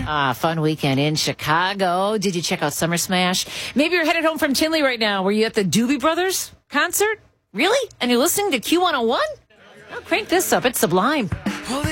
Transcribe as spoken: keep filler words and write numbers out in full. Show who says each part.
Speaker 1: Ah, fun weekend in Chicago. Did you check out Summer Smash? Maybe you're headed home from Tinley right now. Were you at the Doobie Brothers concert? Really? And you're listening to Q one oh one? Oh, crank this up. It's sublime.